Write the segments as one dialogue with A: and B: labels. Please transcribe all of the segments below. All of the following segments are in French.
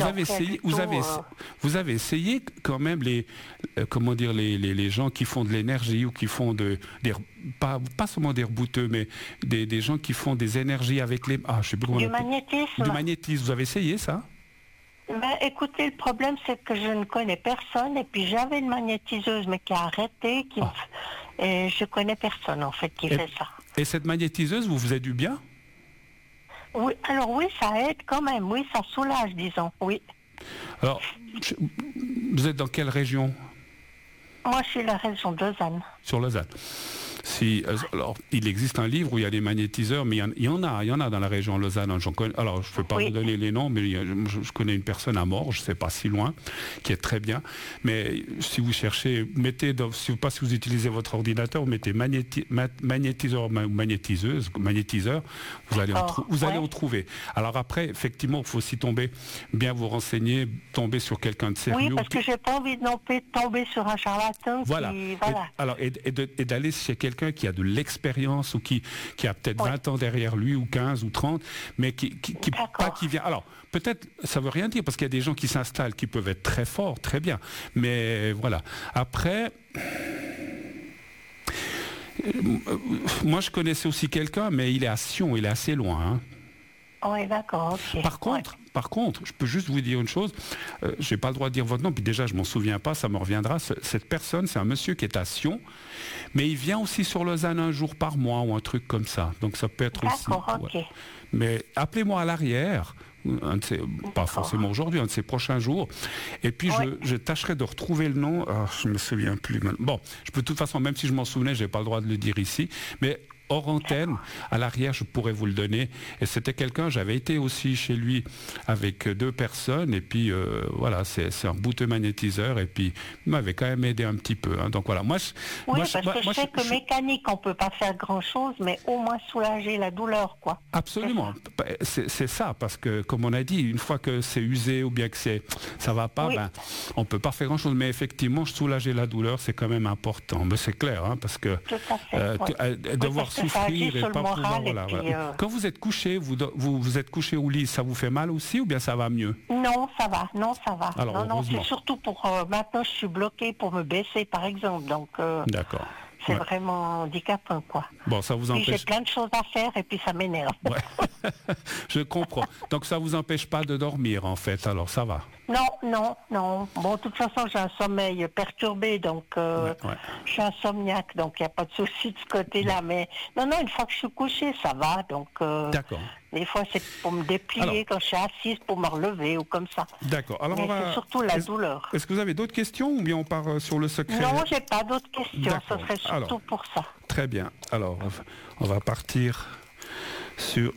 A: avez essayé, vous avez essayé quand même les gens qui font de l'énergie ou qui font pas seulement des rebouteux, mais des gens qui font des énergies avec je sais plus comment
B: du magnétisme.
A: Du magnétisme, vous avez essayé ça?
B: Écoutez, le problème, c'est que je ne connais personne. Et puis, j'avais une magnétiseuse, mais qui a arrêté. Et je connais personne, en fait, qui fait ça.
A: Et cette magnétiseuse, vous faisait du bien?
B: Oui, alors oui, ça aide quand même. Oui, ça soulage, disons. Oui.
A: Alors, vous êtes dans quelle région?
B: Moi, je suis la région de Lausanne.
A: Sur Lausanne. Alors, il existe un livre où il y a des magnétiseurs, mais il y en a dans la région de Lausanne. Alors, je ne peux pas vous donner les noms, mais je connais une personne à Morges, je ne sais pas si loin, qui est très bien. Mais si vous cherchez, si vous utilisez votre ordinateur, vous mettez magnétiseur ou magnétiseuse, magnétiseur, vous allez en trouver. Alors après, effectivement, il faut aussi bien vous renseigner, tomber sur quelqu'un de sérieux.
B: Oui, parce que je n'ai pas envie non plus de tomber sur un charlatan.
A: Voilà. Et d'aller chez quelqu'un qui a de l'expérience ou qui a peut-être 20 ans derrière lui ou 15 ou 30, mais qui vient. Alors, peut-être, ça ne veut rien dire parce qu'il y a des gens qui s'installent qui peuvent être très forts, très bien. Mais voilà. Après, moi je connaissais aussi quelqu'un, mais il est à Sion, il est assez loin. Hein.
B: Oui, d'accord, ok.
A: Par contre, je peux juste vous dire une chose, je n'ai pas le droit de dire votre nom, puis déjà je ne m'en souviens pas, ça me reviendra. Cette personne, c'est un monsieur qui est à Sion, mais il vient aussi sur Lausanne un jour par mois ou un truc comme ça. Donc ça peut être aussi...
B: D'accord, ok.
A: Mais appelez-moi à l'arrière, pas forcément aujourd'hui, un de ces prochains jours, et puis je tâcherai de retrouver le nom, je ne me souviens plus. Bon, je peux de toute façon, même si je m'en souvenais, je n'ai pas le droit de le dire ici, mais... hors antenne, à l'arrière, je pourrais vous le donner. Et c'était quelqu'un, j'avais été aussi chez lui avec 2 personnes, et puis voilà, c'est un bouteux magnétiseur, et puis il m'avait quand même aidé un petit peu. Hein. Donc voilà,
B: parce que je sais que mécanique, on ne peut pas faire grand-chose, mais au moins soulager la douleur, quoi.
A: Absolument, c'est ça, parce que, comme on a dit, une fois que c'est usé, ou bien que ça va pas, on ne peut pas faire grand-chose. Mais effectivement, soulager la douleur, c'est quand même important. Mais c'est clair, hein, parce que devoir souffrir et pas pouvoir... Quand vous êtes couché, vous êtes couché au lit, ça vous fait mal aussi ou bien ça va mieux?
B: Non, ça va.
A: Alors,
B: non, c'est surtout pour... maintenant, je suis bloquée pour me baisser, par exemple. Donc,
A: d'accord.
B: C'est vraiment handicapant, quoi.
A: Bon, ça vous empêche...
B: J'ai plein de choses à faire et puis ça m'énerve.
A: Ouais. Je comprends. Donc ça vous empêche pas de dormir, en fait, alors ça va?
B: Non. Bon, de toute façon, j'ai un sommeil perturbé, donc je suis insomniaque, donc il n'y a pas de souci de ce côté-là. Mais non, une fois que je suis couchée, ça va. Donc,
A: d'accord.
B: Des fois, c'est pour me déplier quand je suis assise, pour me relever ou comme ça.
A: D'accord. Alors,
B: c'est surtout la douleur.
A: Est-ce que vous avez d'autres questions ou bien on part sur le secret?
B: Non, j'ai pas d'autres questions. Ce serait surtout pour ça.
A: Très bien. Alors, on va partir sur...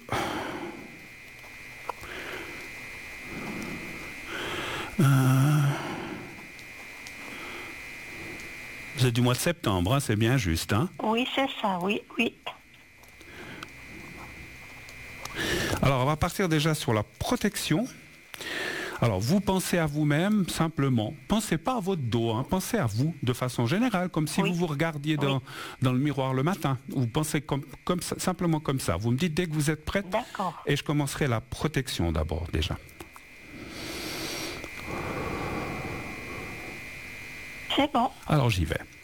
A: Vous êtes du mois de septembre, hein, c'est bien juste, hein?
B: Oui, c'est ça, oui.
A: Alors, on va partir déjà sur la protection. Alors, vous pensez à vous-même, simplement. Pensez pas à votre dos, hein. Pensez à vous, de façon générale, comme si vous vous regardiez dans le miroir le matin. Vous pensez comme ça, simplement comme ça. Vous me dites dès que vous êtes prête.
B: D'accord.
A: Et je commencerai la protection d'abord, déjà.
B: C'est bon.
A: Alors, j'y vais.